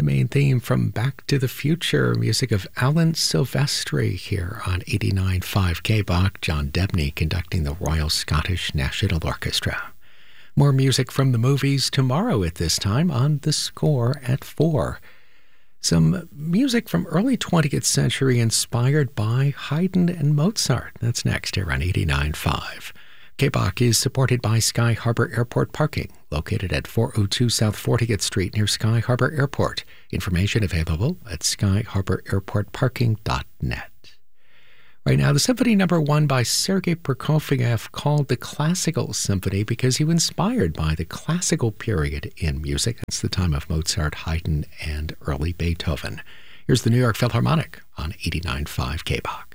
main theme from Back to the Future, music of Alan Silvestri here on 89.5 KBOC. John Debney conducting the Royal Scottish National Orchestra. More music from the movies tomorrow at this time on The Score at 4. Some music from early 20th century inspired by Haydn and Mozart. That's next here on 89.5. KBOC is supported by Sky Harbor Airport Parking, located at 402 South 40th Street near Sky Harbor Airport. Information available at skyharbораirportparking.net. Right now, the Symphony No. 1 by Sergei Prokofiev, called the Classical Symphony because he was inspired by the classical period in music. That's the time of Mozart, Haydn, and early Beethoven. Here's the New York Philharmonic on 89.5 KBOC.